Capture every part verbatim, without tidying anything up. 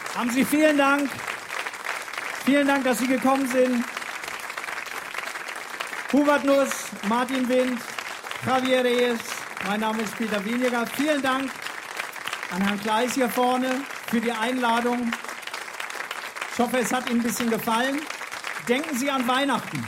Haben Sie vielen Dank. Vielen Dank, dass Sie gekommen sind. Hubert Nuss, Martin Wind, Javier Reyes, mein Name ist Peter Weniger. Vielen Dank an Herrn Kleis hier vorne für die Einladung. Ich hoffe, es hat Ihnen ein bisschen gefallen. Denken Sie an Weihnachten.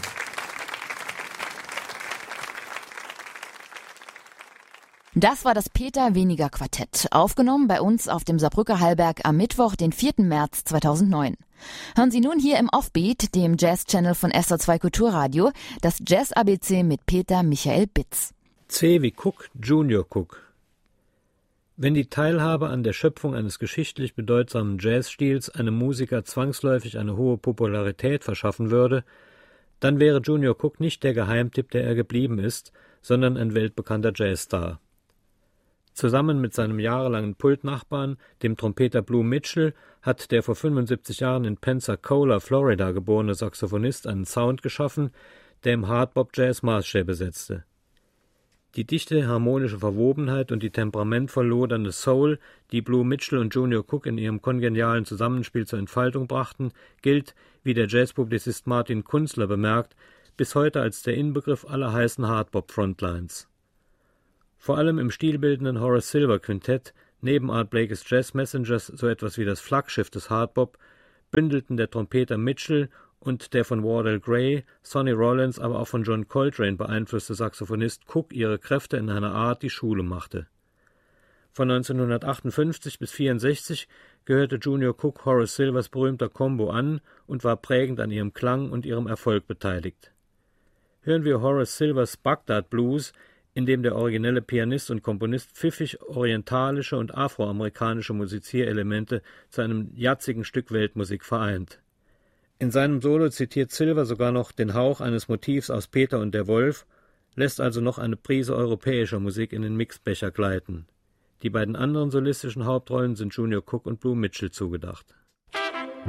Das war das Peter Weniger Quartett, aufgenommen bei uns auf dem Saarbrücker Hallberg am Mittwoch, den vierten März zweitausendneun. Hören Sie nun hier im Offbeat, dem Jazz-Channel von S R zwei Kulturradio, das Jazz-A B C mit Peter Michael Bitz. C wie Cook, Junior Cook. Wenn die Teilhabe an der Schöpfung eines geschichtlich bedeutsamen Jazzstils einem Musiker zwangsläufig eine hohe Popularität verschaffen würde, dann wäre Junior Cook nicht der Geheimtipp, der er geblieben ist, sondern ein weltbekannter Jazzstar. Zusammen mit seinem jahrelangen Pultnachbarn, dem Trompeter Blue Mitchell, hat der vor fünfundsiebzig Jahren in Pensacola, Florida geborene Saxophonist einen Sound geschaffen, der im Hardbop-Jazz Maßstäbe setzte. Die dichte harmonische Verwobenheit und die temperamentvoll lodernde Soul, die Blue Mitchell und Junior Cook in ihrem kongenialen Zusammenspiel zur Entfaltung brachten, gilt, wie der Jazzpublizist Martin Kunzler bemerkt, bis heute als der Inbegriff aller heißen Hardbop-Frontlines. Vor allem im stilbildenden Horace Silver Quintett, neben Art Blakey's Jazz Messengers so etwas wie das Flaggschiff des Hardbop, bündelten der Trompeter Mitchell und der von Wardell Gray, Sonny Rollins, aber auch von John Coltrane beeinflusste Saxophonist Cook ihre Kräfte in einer Art, die Schule machte. Von neunzehnhundertachtundfünfzig bis vierundsechzig gehörte Junior Cook Horace Silvers berühmter Combo an und war prägend an ihrem Klang und ihrem Erfolg beteiligt. Hören wir Horace Silvers Bagdad Blues, in dem der originelle Pianist und Komponist pfiffig orientalische und afroamerikanische Musizierelemente zu einem jazzigen Stück Weltmusik vereint. In seinem Solo zitiert Silver sogar noch den Hauch eines Motivs aus Peter und der Wolf, lässt also noch eine Prise europäischer Musik in den Mixbecher gleiten. Die beiden anderen solistischen Hauptrollen sind Junior Cook und Blue Mitchell zugedacht.